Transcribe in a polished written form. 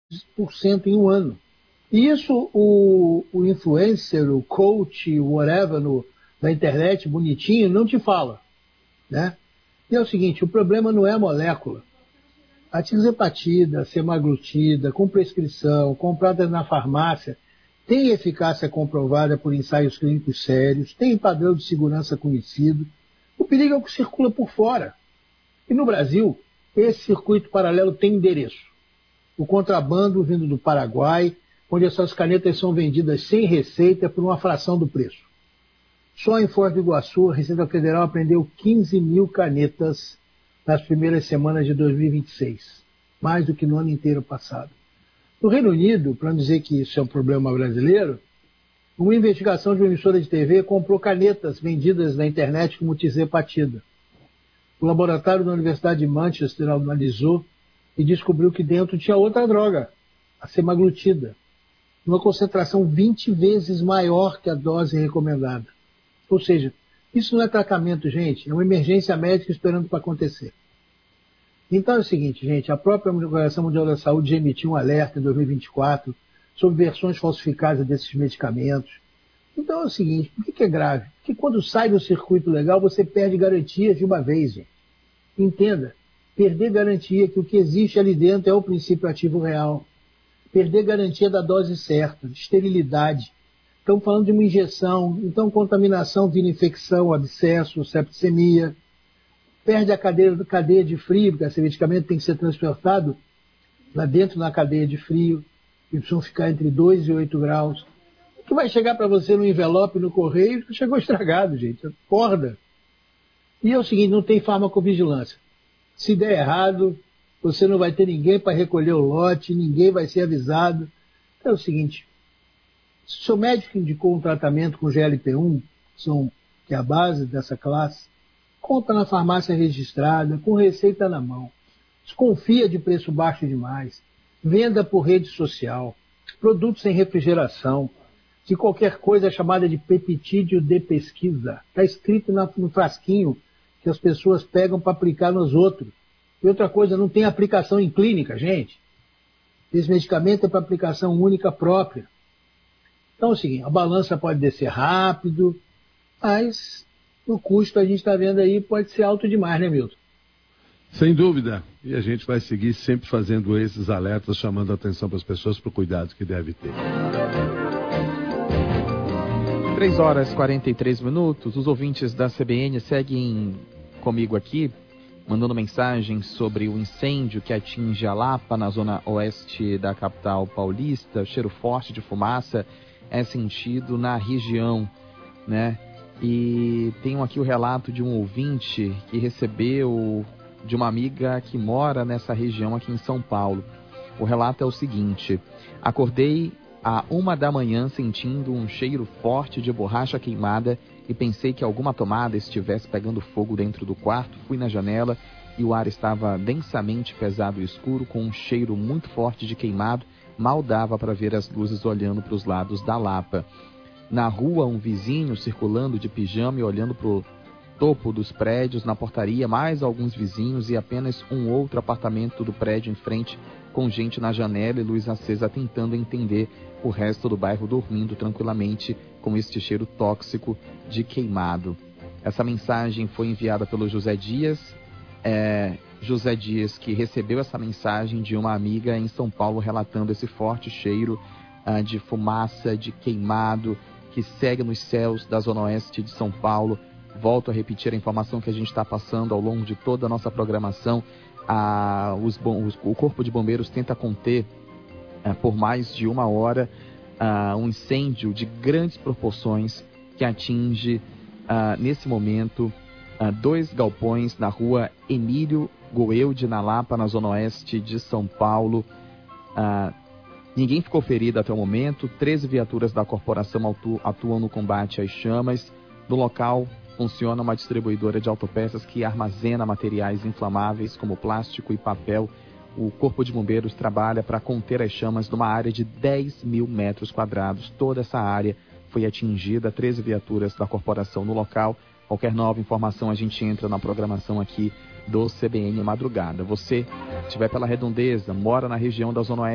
em um ano. E isso o influencer, o coach, whatever, na internet, bonitinho, não te fala, né? E é o seguinte, o problema não é a molécula. A tirzepatida, semaglutida, com prescrição, comprada na farmácia, tem eficácia comprovada por ensaios clínicos sérios, tem padrão de segurança conhecido. O perigo é o que circula por fora. E no Brasil, esse circuito paralelo tem endereço. O contrabando vindo do Paraguai, onde essas canetas são vendidas sem receita por uma fração do preço. Só em Foz do Iguaçu, a Receita Federal apreendeu 15 mil canetas nas primeiras semanas de 2026, mais do que no ano inteiro passado. No Reino Unido, para não dizer que isso é um problema brasileiro, uma investigação de uma emissora de TV comprou canetas vendidas na internet como tirzepatida. O laboratório da Universidade de Manchester analisou e descobriu que dentro tinha outra droga, a semaglutida, uma concentração 20 vezes maior que a dose recomendada. Ou seja, isso não é tratamento, gente, é uma emergência médica esperando para acontecer. Então é o seguinte, gente, a própria Organização Mundial da Saúde já emitiu um alerta em 2024 sobre versões falsificadas desses medicamentos. Então é o seguinte, por que é grave? Porque quando sai do circuito legal, você perde garantias de uma vez, gente. Entenda, perder garantia que o que existe ali dentro é o princípio ativo real. Perder garantia da dose certa, de esterilidade. Estamos falando de uma injeção, então contaminação, vira infecção, abscesso, septicemia. Perde a cadeia de frio, porque esse medicamento tem que ser transportado lá dentro na cadeia de frio, que precisam ficar entre 2 e 8 graus. O que vai chegar para você no envelope, no correio, chegou estragado, gente. Acorda. E é o seguinte, não tem farmacovigilância. Se der errado, você não vai ter ninguém para recolher o lote, ninguém vai ser avisado. Então é o seguinte, se o seu médico indicou um tratamento com GLP-1, que é a base dessa classe, compra na farmácia registrada, com receita na mão. Desconfia de preço baixo demais. Venda por rede social. Produtos sem refrigeração. Se qualquer coisa é chamada de peptídeo de pesquisa. Está escrito no frasquinho que as pessoas pegam para aplicar nos outros. E outra coisa, não tem aplicação em clínica, gente. Esse medicamento é para aplicação única própria. Então é o seguinte, a balança pode descer rápido, mas o custo a gente está vendo aí pode ser alto demais, né, Milton? Sem dúvida. E a gente vai seguir sempre fazendo esses alertas, chamando a atenção para as pessoas para o cuidado que deve ter. 3h43. Os ouvintes da CBN seguem comigo aqui, mandando mensagem sobre o incêndio que atinge a Lapa, na zona oeste da capital paulista. Cheiro forte de fumaça é sentido na região, né? E tenho aqui o relato de um ouvinte que recebeu de uma amiga que mora nessa região aqui em São Paulo. O relato é o seguinte: acordei à 1 da manhã sentindo um cheiro forte de borracha queimada e pensei que alguma tomada estivesse pegando fogo dentro do quarto. Fui na janela e o ar estava densamente pesado e escuro, com um cheiro muito forte de queimado. Mal dava para ver as luzes olhando para os lados da Lapa. Na rua, um vizinho circulando de pijama e olhando para o topo dos prédios. Na portaria, mais alguns vizinhos e apenas um outro apartamento do prédio em frente, com gente na janela e luz acesa, tentando entender o resto do bairro dormindo tranquilamente com este cheiro tóxico de queimado. Essa mensagem foi enviada pelo José Dias. José Dias que recebeu essa mensagem de uma amiga em São Paulo, relatando esse forte cheiro de fumaça, de queimado, que segue nos céus da zona oeste de São Paulo. Volto a repetir a informação que a gente está passando ao longo de toda a nossa programação. O Corpo de Bombeiros tenta conter por mais de 1 hora um incêndio de grandes proporções que atinge, nesse momento, 2 galpões na rua Emílio Goeldi, na Lapa, na zona oeste de São Paulo. Ninguém ficou ferido até o momento. 13 viaturas da corporação atuam no combate às chamas. No local funciona uma distribuidora de autopeças que armazena materiais inflamáveis como plástico e papel. O Corpo de Bombeiros trabalha para conter as chamas numa área de 10 mil metros quadrados. Toda essa área foi atingida. 13 viaturas da corporação no local. Qualquer nova informação a gente entra na programação aqui do CBN Madrugada. Você, se estiver pela Redondeza, mora na região da Zona Oeste,